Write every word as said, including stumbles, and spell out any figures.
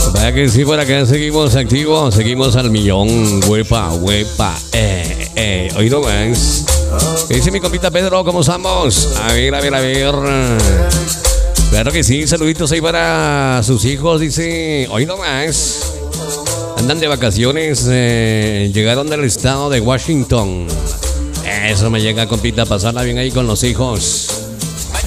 Vaya que sí, por acá seguimos activos, seguimos al millón. Huepa, huepa, eh, eh. Hoy no más. Dice mi compita Pedro, ¿cómo estamos? A ver, a ver, a ver. Claro que sí, saluditos ahí para sus hijos. Dice, hoy no más. Andan de vacaciones, eh, llegaron del estado de Washington. Eso me llega, compita, pasarla bien ahí con los hijos.